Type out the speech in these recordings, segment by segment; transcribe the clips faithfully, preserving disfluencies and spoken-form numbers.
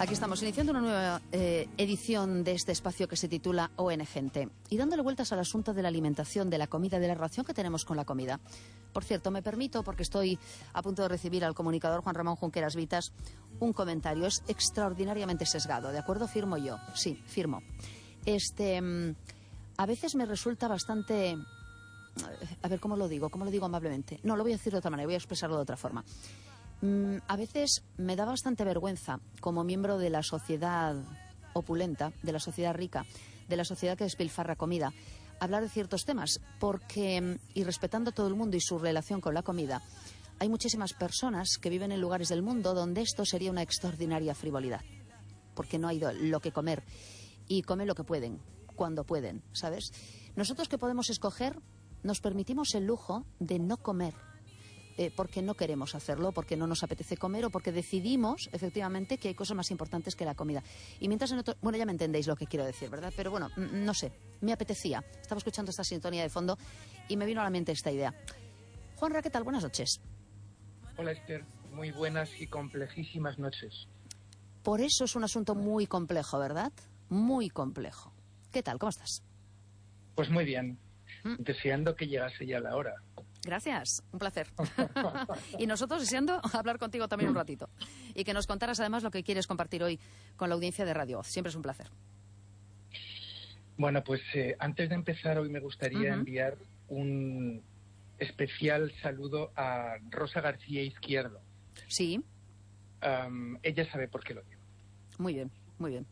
Aquí estamos, iniciando una nueva eh, edición de este espacio que se titula O N Gente y dándole vueltas al asunto de la alimentación, de la comida, de la relación que tenemos con la comida. Por cierto, me permito, porque estoy a punto de recibir al comunicador Juan Ramón Junqueras Vitas, un comentario. Es extraordinariamente sesgado, ¿de acuerdo? Firmo yo. Sí, firmo. Este, a veces me resulta bastante... A ver, ¿cómo lo digo? ¿Cómo lo digo amablemente? No, lo voy a decir de otra manera, voy a expresarlo de otra forma. A veces me da bastante vergüenza, como miembro de la sociedad opulenta, de la sociedad rica, de la sociedad que despilfarra comida, hablar de ciertos temas, porque, y respetando a todo el mundo y su relación con la comida, hay muchísimas personas que viven en lugares del mundo donde esto sería una extraordinaria frivolidad, porque no hay lo que comer y comen lo que pueden, cuando pueden, ¿sabes? Nosotros que podemos escoger, nos permitimos el lujo de no comer. Eh, porque no queremos hacerlo, porque no nos apetece comer o porque decidimos, efectivamente, que hay cosas más importantes que la comida. Y mientras en otro... Bueno, ya me entendéis lo que quiero decir, ¿verdad? Pero bueno, no sé, me apetecía. Estaba escuchando esta sintonía de fondo y me vino a la mente esta idea. Juanra, ¿qué tal? Buenas noches. Hola, Esther. Muy buenas y complejísimas noches. Por eso es un asunto muy complejo, ¿verdad? Muy complejo. ¿Qué tal? ¿Cómo estás? Pues muy bien. ¿Mm? Deseando que llegase ya la hora. Gracias, un placer. Y nosotros deseando hablar contigo también un ratito. Y que nos contaras además lo que quieres compartir hoy con la audiencia de Radio Voz. Siempre es un placer. Bueno, pues eh, antes de empezar hoy me gustaría uh-huh. enviar un especial saludo a Rosa García Izquierdo. Sí. Um, ella sabe por qué lo digo. Muy bien, muy bien.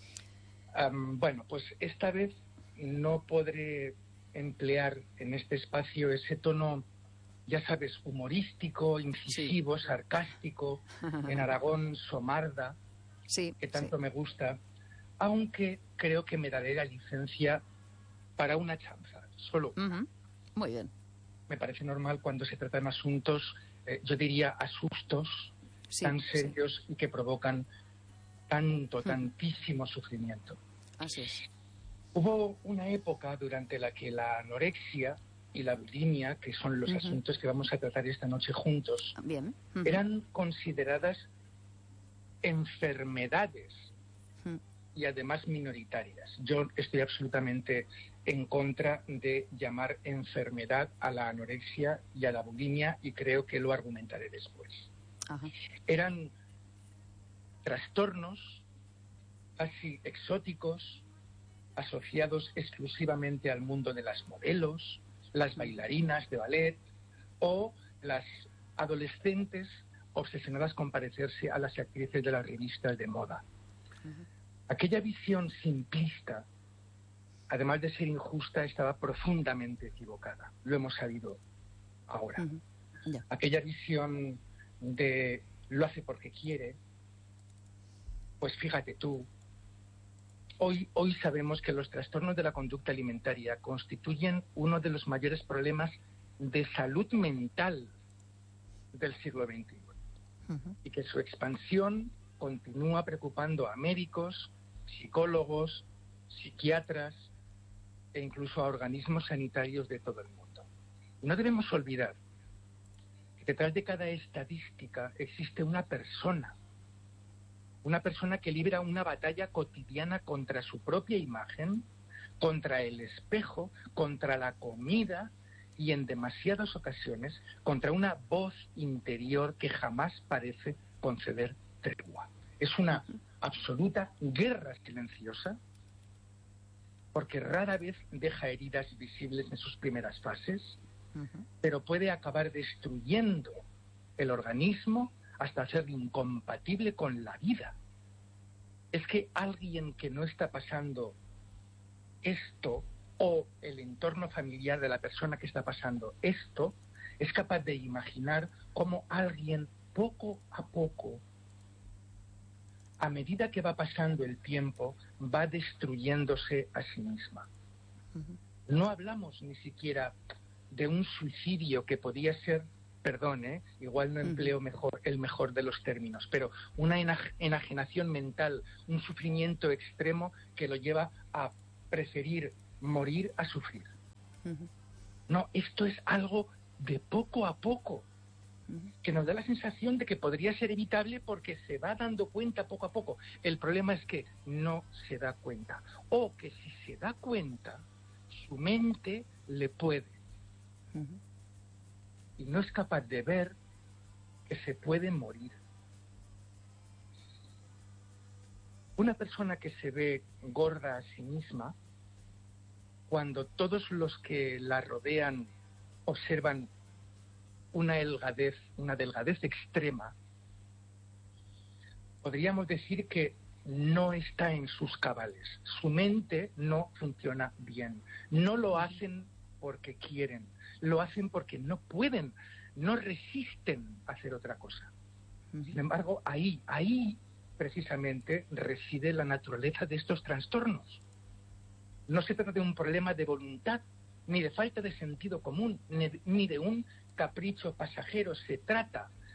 Um, bueno, pues esta vez no podré emplear en este espacio ese tono, ya sabes, humorístico, incisivo, sí. sarcástico, en Aragón, somarda, sí, que tanto sí. me gusta, aunque creo que me daré la licencia para una chanza, solo una. Uh-huh. Muy bien. Me parece normal cuando se tratan asuntos, eh, yo diría, asustos sí, tan serios sí. y que provocan tanto, uh-huh. tantísimo sufrimiento. Así es. Hubo una época durante la que la anorexia y la bulimia, que son los uh-huh. asuntos que vamos a tratar esta noche juntos, Bien. Uh-huh. eran consideradas enfermedades uh-huh. y además minoritarias. Yo estoy absolutamente en contra de llamar enfermedad a la anorexia y a la bulimia y creo que lo argumentaré después. Uh-huh. Eran trastornos casi exóticos, asociados exclusivamente al mundo de las modelos, las bailarinas de ballet o las adolescentes obsesionadas con parecerse a las actrices de las revistas de moda. Uh-huh. Aquella visión simplista, además de ser injusta, estaba profundamente equivocada. Lo hemos sabido ahora. Uh-huh. Yeah. Aquella visión de lo hace porque quiere, pues fíjate tú, Hoy, hoy sabemos que los trastornos de la conducta alimentaria constituyen uno de los mayores problemas de salud mental del siglo veintiuno uh-huh. y que su expansión continúa preocupando a médicos, psicólogos, psiquiatras e incluso a organismos sanitarios de todo el mundo. Y no debemos olvidar que detrás de cada estadística existe una persona, una persona que libra una batalla cotidiana contra su propia imagen, contra el espejo, contra la comida y en demasiadas ocasiones contra una voz interior que jamás parece conceder tregua. Es una absoluta guerra silenciosa porque rara vez deja heridas visibles en sus primeras fases, uh-huh. pero puede acabar destruyendo el organismo hasta hacerlo incompatible con la vida. Es que alguien que no está pasando esto, o el entorno familiar de la persona que está pasando esto, es capaz de imaginar cómo alguien poco a poco, a medida que va pasando el tiempo, va destruyéndose a sí misma. Uh-huh. No hablamos ni siquiera de un suicidio que podía ser, perdón, ¿eh? igual no empleo mejor el mejor de los términos, pero una enaj- enajenación mental, un sufrimiento extremo que lo lleva a preferir morir a sufrir. Uh-huh. No, esto es algo de poco a poco. que nos da la sensación de que podría ser evitable porque se va dando cuenta poco a poco. El problema es que no se da cuenta, o que si se da cuenta, su mente le puede. Uh-huh. Y no es capaz de ver que se puede morir. Una persona que se ve gorda a sí misma, cuando todos los que la rodean observan una delgadez, una delgadez extrema, podríamos decir que no está en sus cabales. Su mente no funciona bien. No lo hacen porque quieren, lo hacen porque no pueden, no resisten a hacer otra cosa. Sin embargo, ahí, ahí precisamente reside la naturaleza de estos trastornos. No se trata de un problema de voluntad, ni de falta de sentido común, ni de un capricho pasajero. Se trata